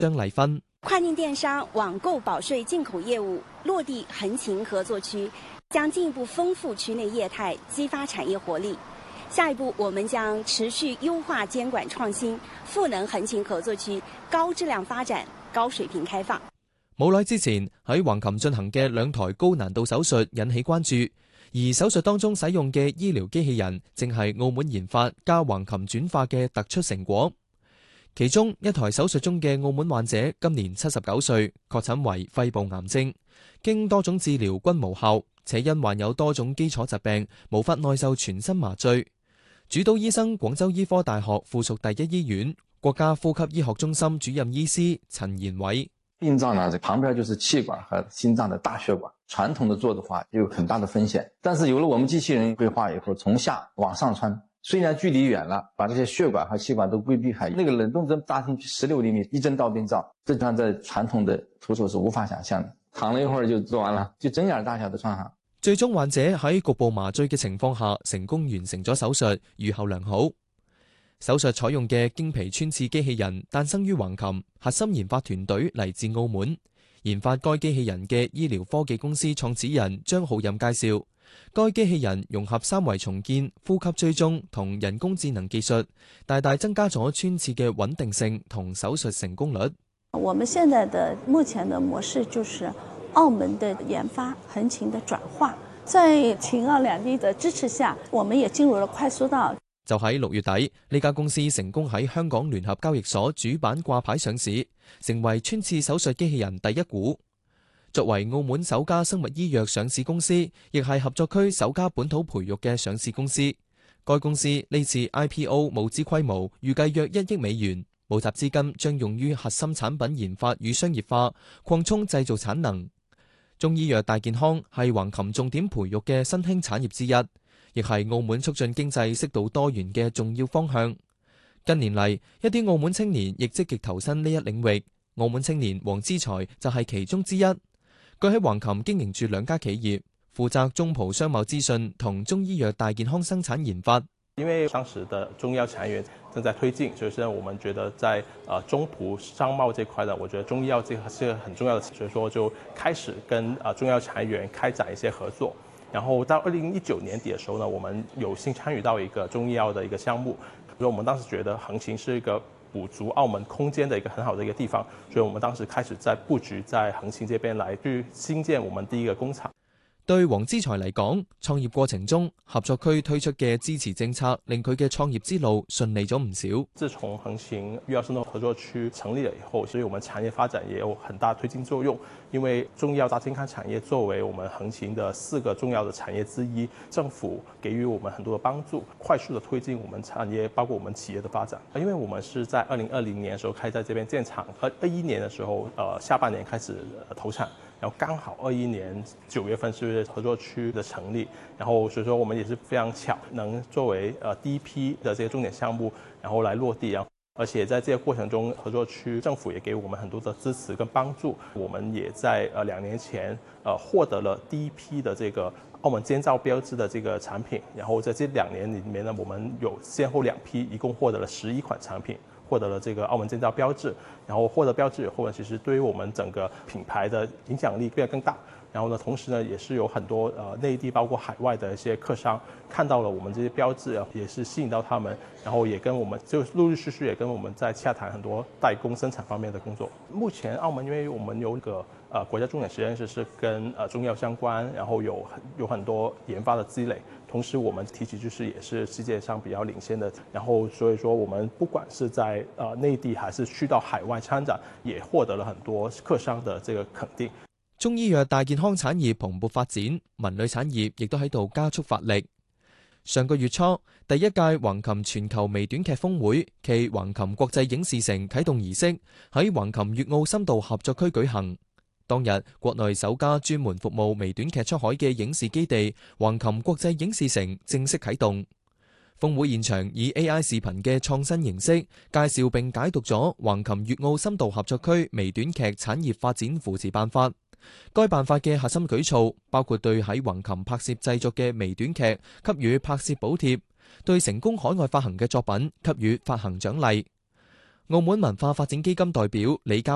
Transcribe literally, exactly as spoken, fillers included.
張麗芬， 跨境電商網購保稅進口業務落地橫琴合作區，將進一步豐富區內業態，激發產業活力。下一步，我們將持續優化監管創新，賦能橫琴合作區高質量發展、高水平開放。 冇耐之前喺橫琴進行嘅兩台高難度手術引起關注，而手術當中使用嘅醫療機器人正係澳門研發加橫琴轉化嘅突出成果。其中一台手術中嘅澳門患者今年七十九歲，確診為肺部癌症，經多種治療均無效，且因患有多種基礎疾病，無法耐受全身麻醉。主刀醫生廣州醫科大學附屬第一醫院國家呼吸醫學中心主任醫師陳延偉。 病灶呢，旁邊就是氣管和心臟的大血管，傳統的做的話有很大的風險，但是有了我們機器人規劃以後，從下往上穿，雖然距離遠了，把這些血管和氣管都規避開，那個冷凍針扎進去十六厘米，一針到病灶，這樣在傳統的徒手是無法想象的。躺了一會兒就做完了，就針眼大小的穿上。 最終患者喺局部麻醉嘅情況下成功完成咗手術，預後良好。手術採用嘅經皮穿刺機器人誕生於橫琴，核心研發團隊嚟自澳門。研發該機器人嘅醫療科技公司創始人張浩任介紹，該機器人融合三維重建、呼吸追蹤同人工智能技術，大大增加咗穿刺嘅穩定性同手術成功率。 我們現在的目前的模式就是澳門的研發，橫琴的轉化，在秦澳兩地的支持下，我們也進入了快速道。 就喺六月底，呢家公司成功喺香港聯合交易所主板掛牌上市，成為穿刺手術機器人第一股。作為澳門首家生物醫藥上市公司，亦係合作區首家本土培育嘅上市公司。該公司呢次 I P O 募資規模預計約一億美元，募集資金將用於核心產品研發與商業化，擴充製造產能。中醫藥大健康係橫琴重點培育嘅新興產業之一，亦係澳門促進經濟適度多元嘅重要方向。近年嚟，一啲澳門青年亦積極投身呢一領域。澳門青年黃之才就係其中之一。佢喺橫琴經營住兩家企業，負責中葡商貿資訊同中醫藥大健康生產研發。 因為當時的中藥產業正在推進，所以說我們覺得在呃中葡商貿這塊呢，我覺得中醫藥這個是很重要的，所以說就開始跟呃中藥產業開展一些合作。然後到二零一九年底的時候呢，我們有幸參與到一個中醫藥的一個項目，所以我們當時覺得橫琴是一個補足澳門空間的一個很好的一個地方，所以我們當時開始在佈局在橫琴這邊來去新建我們第一個工廠。 對黃之才嚟講，創業過程中合作區推出嘅支持政策，令佢嘅創業之路順利咗唔少。 自從橫琴醫藥生態合作區成立了以後，所以我們產業發展也有很大推進作用。因為中醫藥大健康產業作為我們橫琴的四個重要的產業之一，政府給予我們很多的幫助，快速的推進我們產業，包括我們企業的發展。因為我們是在二零二零年的時候開在這邊建廠，二二一年的時候，呃下半年開始投產，然後剛好二一年九月份是合作區的成立，然後所以說我們也是非常巧，能作為呃第一批的這個重點項目，然後來落地，然後而且在這個過程中，合作區政府也給我們很多的支持跟幫助，我們也在呃兩年前呃獲得了第一批的這個澳門監造標誌的這個產品，然後在這兩年裡面呢，我們有先後兩批，一共獲得了十一款產品。獲得了這個澳門監造標誌，然後獲得標誌以後呢，其實對於我們整個品牌的影響力變得更大。然後呢，同時呢，也是有很多呃內地包括海外的一些客商看到了我們這些標誌，也是吸引到他們，然後也跟我們就陸陸續續也跟我們在洽談很多代工生產方面的工作。目前澳門因為我們有一個呃國家重點實驗室是跟呃中藥相關，然後有很有很多研發的積累。同時，我們提起就是也是世界上比較領先的，然後所以說我們不管是在呃內地還是去到海外參展，也獲得了很多客商的這個肯定。 中醫藥大健康產業蓬勃發展，文旅產業亦都喺度加速發力。上個月初，第一屆橫琴全球微短劇峰會暨橫琴國際影視城啟動儀式喺橫琴粵澳深度合作區舉行。當日，國內首家專門服務微短劇出海嘅影視基地橫琴國際影視城正式啟動。峰會現場以 A I 視頻嘅創新形式介紹並解讀咗橫琴粵澳深度合作區微短劇產業發展扶持辦法。該辦法嘅核心舉措包括對喺橫琴拍攝製作嘅微短劇給予拍攝補貼，對成功海外發行嘅作品給予發行獎勵。澳門文化發展基金代表李家